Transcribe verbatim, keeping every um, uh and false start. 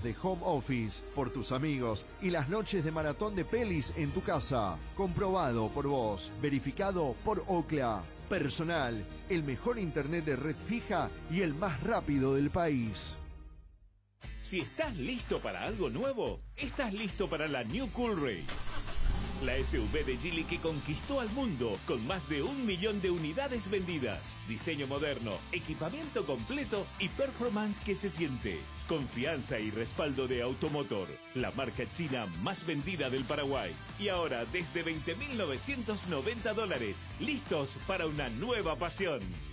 de home office, por tus amigos y las noches de maratón de pelis en tu casa. Comprobado por vos, verificado por Ookla. Personal, el mejor internet de red fija y el más rápido del país. Si estás listo para algo nuevo, estás listo para la New Coolray. La S U V de Geely que conquistó al mundo con más de un millón de unidades vendidas. Diseño moderno, equipamiento completo y performance que se siente. Confianza y respaldo de Automotor, la marca china más vendida del Paraguay. Y ahora desde veinte mil novecientos noventa dólares, listos para una nueva pasión.